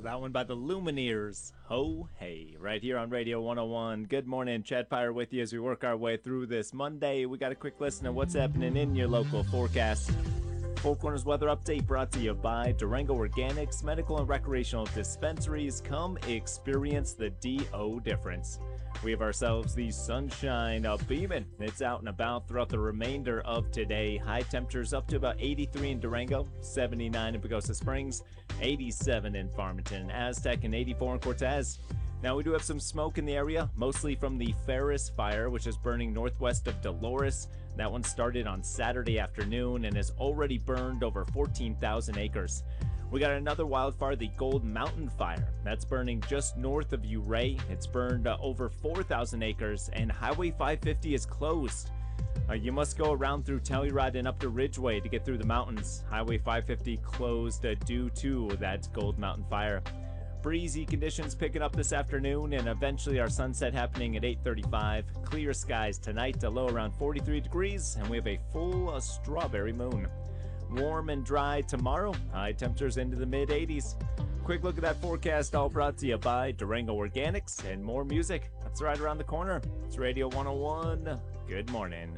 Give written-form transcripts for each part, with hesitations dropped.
That one by the Lumineers. Ho, hey, right here on Radio 101. Good morning, Chad Pyre with you as we work our way through this Monday. We got a quick listen of what's happening in your local forecast. Four Corners weather update brought to you by Durango Organics, medical and recreational dispensaries. Come experience the DO difference. We have ourselves the sunshine beaming. It's out and about throughout the remainder of today. High temperatures up to about 83 in Durango, 79 in Pagosa Springs, 87 in Farmington, Aztec, and 84 in Cortez. Now, we do have some smoke in the area, mostly from the Ferris fire, which is burning northwest of Dolores. That one started on Saturday afternoon and has already burned over 14,000 acres. We got another wildfire, the Gold Mountain Fire. That's burning just north of Ouray. It's burned over 4,000 acres, and Highway 550 is closed. You must go around through Telluride and up to Ridgeway to get through the mountains. Highway 550 closed due to that Gold Mountain Fire. Breezy conditions picking up this afternoon, and eventually our sunset happening at 8:35. Clear skies tonight, a low around 43 degrees, and we have a full strawberry moon. Warm and dry tomorrow, high temperatures into the mid-80s. Quick look at that forecast, all brought to you by Durango Organics, and more music. That's right around the corner. It's Radio 101. Good morning.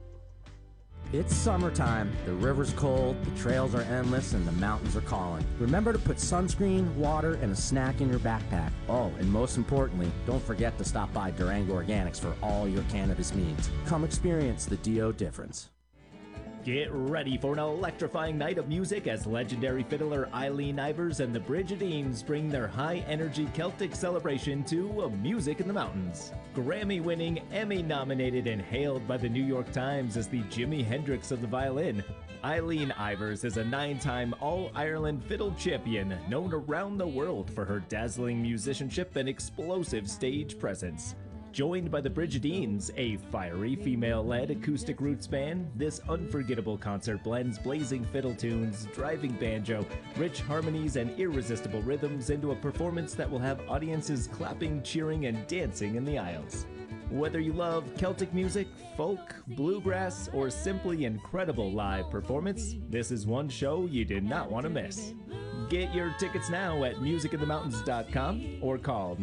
It's summertime, the river's cold, the trails are endless, and the mountains are calling. Remember to put sunscreen, water, and a snack in your backpack. Oh, and most importantly, don't forget to stop by Durango Organics for all your cannabis needs. Come experience the DO difference. Get ready for an electrifying night of music as legendary fiddler Eileen Ivers and the Brigidines bring their high-energy Celtic celebration to Music in the Mountains. Grammy-winning, Emmy-nominated, and hailed by the New York Times as the Jimi Hendrix of the violin, Eileen Ivers is a 9-time All-Ireland fiddle champion known around the world for her dazzling musicianship and explosive stage presence. Joined by the Brigidines, a fiery female-led acoustic roots band, this unforgettable concert blends blazing fiddle tunes, driving banjo, rich harmonies, and irresistible rhythms into a performance that will have audiences clapping, cheering, and dancing in the aisles. Whether you love Celtic music, folk, bluegrass, or simply incredible live performance, this is one show you did not want to miss. Get your tickets now at musicinthemountains.com or call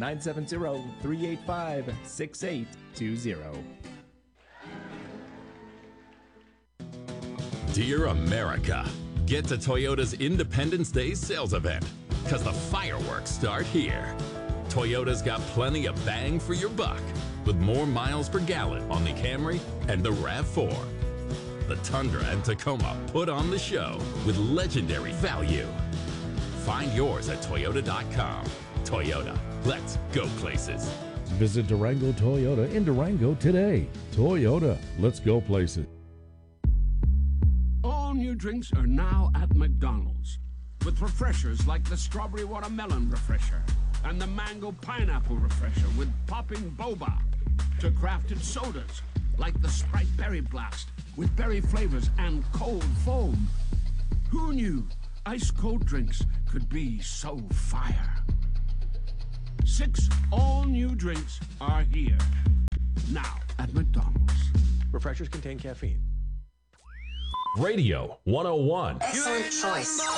970-385-6820. Dear America, get to Toyota's Independence Day sales event, because the fireworks start here. Toyota's got plenty of bang for your buck, with more miles per gallon on the Camry and the RAV4. The Tundra and Tacoma put on the show with legendary value. Find yours at Toyota.com. Toyota, let's go places. Visit Durango Toyota in Durango today. Toyota, let's go places. All new drinks are now at McDonald's, with refreshers like the Strawberry Watermelon Refresher and the Mango Pineapple Refresher with popping boba, to crafted sodas like the Sprite Berry Blast with berry flavors and cold foam. Who knew ice-cold drinks could be so fire? 6 all-new drinks are here now at McDonald's. Refreshers contain caffeine. Radio 101. Excellent choice.